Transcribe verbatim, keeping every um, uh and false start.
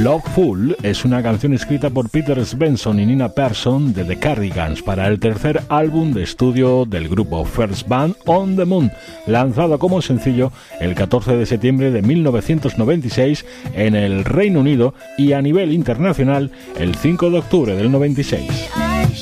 Loveful es una canción escrita por Peter Svensson y Nina Persson de The Cardigans para el tercer álbum de estudio del grupo, First Band on the Moon, lanzado como sencillo el catorce de septiembre de mil novecientos noventa y seis en el Reino Unido y a nivel internacional el cinco de octubre del noventa y seis.